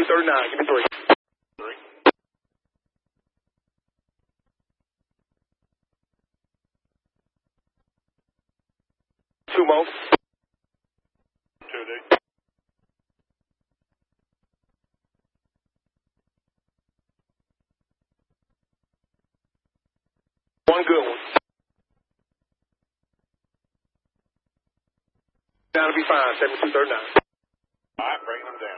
7239. Give me 3. 3. Two more. 2D. One good one. Down to be fine. 7239. All right, bring them down.